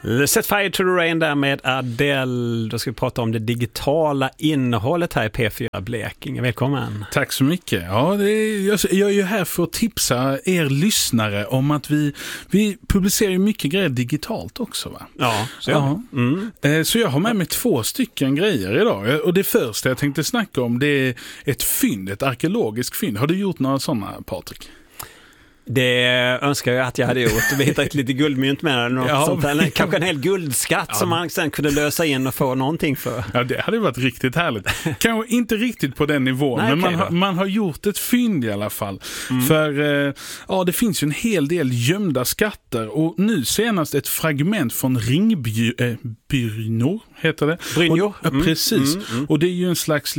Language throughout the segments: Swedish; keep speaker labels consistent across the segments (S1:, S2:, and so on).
S1: Set Fire to the Rain där med Adele. Då ska vi prata om det digitala innehållet här i P4 Blekinge. Välkommen.
S2: Tack så mycket. Ja, jag är ju här för att tipsa er lyssnare om att vi publicerar ju mycket grejer digitalt också, va?
S1: Ja, så
S2: ja. Så jag har med mig 2 stycken grejer idag. Och det första jag tänkte snacka om, det är ett arkeologiskt fynd. Har du gjort några sådana, Patrik?
S1: Det önskar jag att jag hade gjort. Vi hittade ett lite guldmynt med något sånt där. Eller kanske en hel guldskatt som man sen kunde lösa in och få någonting för.
S2: Ja, det hade varit riktigt härligt. Kanske inte riktigt på den nivån, nej, men man har gjort ett fynd i alla fall. För det finns ju en hel del gömda skatter och nu senast ett fragment från Ringbyrnor heter det.
S1: Brynjo?
S2: Precis. Och det är ju en slags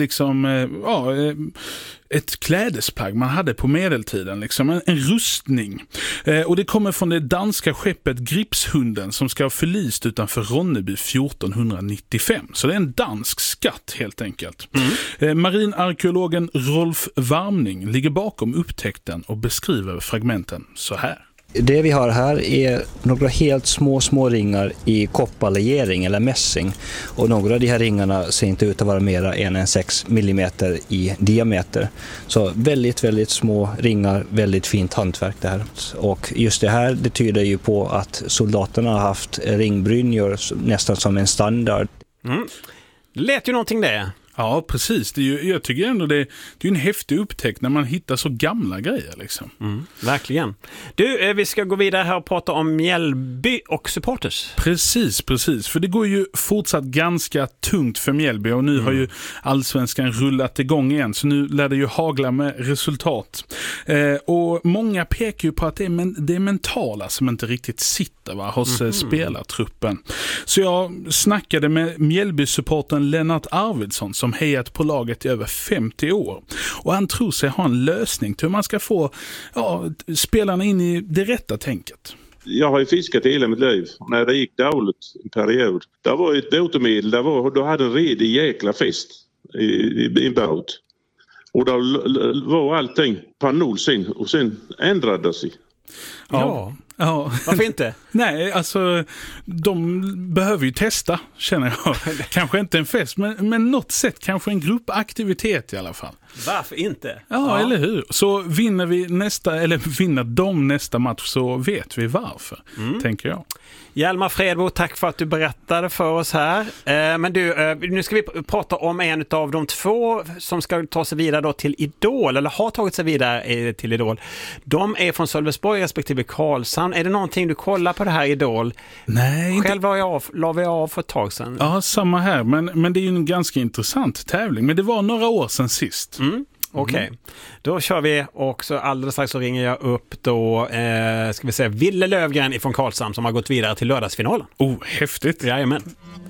S2: ett klädesplagg man hade på medeltiden, liksom en rustning. Och det kommer från det danska skeppet Gripshunden som ska ha förlist utanför Ronneby 1495. Så det är en dansk skatt helt enkelt. Marinarkeologen Rolf Warmning ligger bakom upptäckten och beskriver fragmenten så här.
S3: Det vi har här är några helt små ringar i kopparlegering eller mässing. Och några av de här ringarna ser inte ut att vara mer än 6 millimeter i diameter. Så väldigt, väldigt små ringar, väldigt fint hantverk det här. Och just det här, det tyder ju på att soldaterna har haft ringbrynjor nästan som en standard.
S1: Det lät ju någonting det.
S2: Ja, precis. Jag tycker ändå det är en häftig upptäckt när man hittar så gamla grejer. Liksom.
S1: Verkligen. Du, vi ska gå vidare här och prata om Mjällby och supporters.
S2: Precis. För det går ju fortsatt ganska tungt för Mjällby och nu har ju allsvenskan rullat igång igen. Så nu lär det ju hagla med resultat. Och många pekar ju på att det är mentala som inte riktigt sitter hos spelartruppen. Så jag snackade med Mjällby-supporten Lennart Arvidsson som hejat på laget i över 50 år. Och han tror sig ha en lösning till hur man ska få spelarna in i det rätta tänket.
S4: Jag har ju fiskat hela mitt liv. När det gick dåligt en period. Det var ett botemedel. Då hade en redig jäkla fest i en båt. Och då var allting på noll sen. Och sen ändrade det sig.
S1: Ja. Varför inte?
S2: Nej, alltså de behöver ju testa, känner jag. Kanske inte en fest, men något sätt, kanske en gruppaktivitet i alla fall.
S1: Varför inte?
S2: Ja, eller hur? Så vinner de nästa match så vet vi varför, tänker jag.
S1: Hjalmar Fredbo, tack för att du berättade för oss här. Men du, nu ska vi prata om en av de 2 som ska ta sig vidare då till Idol, eller har tagit sig vidare till Idol. De är från Sölvesborg respektive Karlshamn. Är det någonting du kollar på det här Idol?
S2: Nej.
S1: Själv la vi av för ett tag sedan.
S2: Ja, samma här. Men det är ju en ganska intressant tävling. Men det var några år sedan sist.
S1: Okej. Då kör vi och så alldeles strax så ringer jag upp då Ville Lövgren ifrån Karlshamn som har gått vidare till lördagsfinalen.
S2: Häftigt.
S1: Jajamän.